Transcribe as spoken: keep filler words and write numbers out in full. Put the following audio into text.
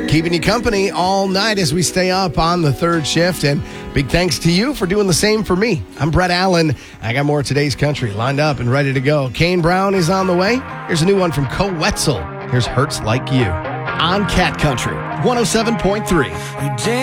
keeping you company all night as we stay up on the third shift. And big thanks to you for doing the same for me. I'm Brett Allen. I got more of today's country lined up and ready to go. Kane Brown is on the way. Here's a new one from Co Wetzel. Here's Hurts Like You on Cat Country one oh seven point three.